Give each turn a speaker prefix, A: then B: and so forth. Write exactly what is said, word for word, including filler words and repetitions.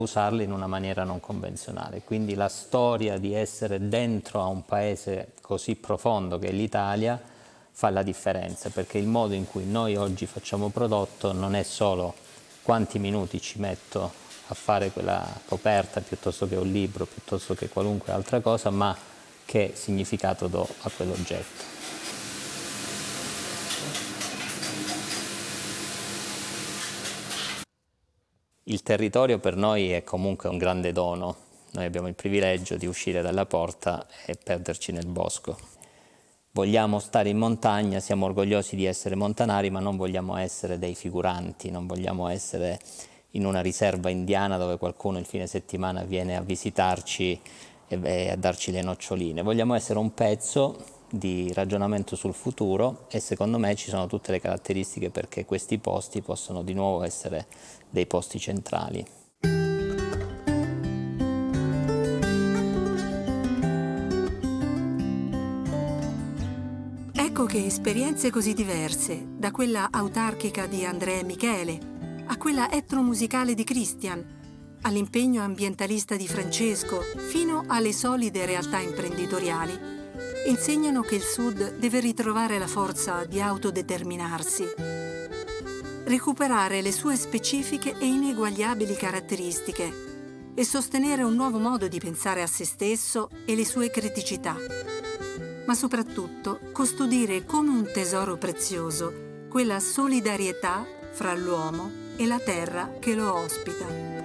A: usarle in una maniera non convenzionale. Quindi la storia di essere dentro a un paese così profondo che è l'Italia fa la differenza, perché il modo in cui noi oggi facciamo prodotto non è solo quanti minuti ci metto a fare quella coperta piuttosto che un libro, piuttosto che qualunque altra cosa, ma che significato do a quell'oggetto. Il territorio per noi è comunque un grande dono. Noi abbiamo il privilegio di uscire dalla porta e perderci nel bosco. Vogliamo stare in montagna, siamo orgogliosi di essere montanari, ma non vogliamo essere dei figuranti, non vogliamo essere in una riserva indiana dove qualcuno il fine settimana viene a visitarci e, e a darci le noccioline. Vogliamo essere un pezzo di ragionamento sul futuro e secondo me ci sono tutte le caratteristiche perché questi posti possano di nuovo essere dei posti centrali.
B: Ecco che esperienze così diverse, da quella autarchica di Andrea e Michele, a quella etnomusicale di Christian, all'impegno ambientalista di Francesco, fino alle solide realtà imprenditoriali, insegnano che il Sud deve ritrovare la forza di autodeterminarsi, recuperare le sue specifiche e ineguagliabili caratteristiche e sostenere un nuovo modo di pensare a se stesso e le sue criticità, ma soprattutto custodire come un tesoro prezioso quella solidarietà fra l'uomo e la terra che lo ospita.